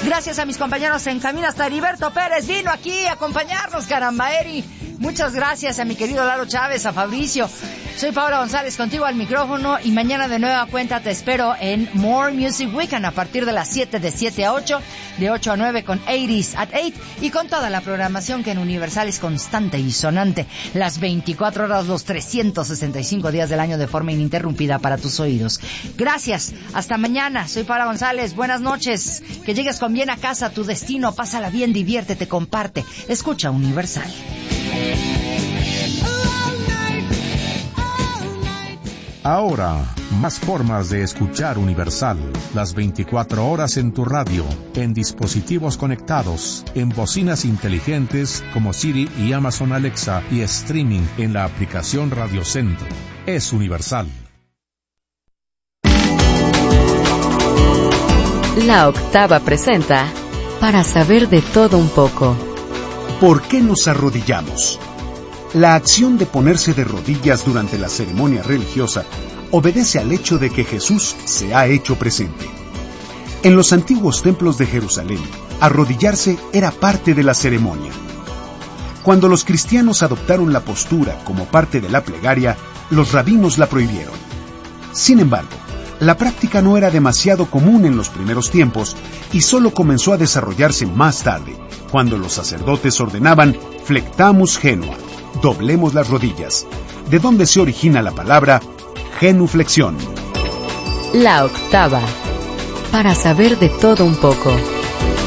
Gracias a mis compañeros en camino. Hasta Heriberto Pérez vino aquí a acompañarnos, caramba, Eri. Muchas gracias a mi querido Lalo Chávez, a Fabricio. Soy Paola González, contigo al micrófono, y mañana de nueva cuenta te espero en More Music Weekend a partir de las 7, de 7 a 8, de 8 a 9 con 80s at 8 y con toda la programación que en Universal es constante y sonante, las 24 horas, los 365 días del año de forma ininterrumpida para tus oídos. Gracias, hasta mañana. Soy Paola González, buenas noches, que llegues con bien a casa, a tu destino, pásala bien, diviértete, comparte, escucha Universal. Ahora, más formas de escuchar Universal. Las 24 horas en tu radio, en dispositivos conectados, en bocinas inteligentes como Siri y Amazon Alexa y streaming en la aplicación Radio Centro. Es Universal. La Octava presenta Para saber de todo un poco. ¿Por qué nos arrodillamos? La acción de ponerse de rodillas durante la ceremonia religiosa obedece al hecho de que Jesús se ha hecho presente. En los antiguos templos de Jerusalén, arrodillarse era parte de la ceremonia. Cuando los cristianos adoptaron la postura como parte de la plegaria, los rabinos la prohibieron. Sin embargo, la práctica no era demasiado común en los primeros tiempos y solo comenzó a desarrollarse más tarde, cuando los sacerdotes ordenaban flectamus genua, doblemos las rodillas, de donde se origina la palabra genuflexión. La Octava, para saber de todo un poco.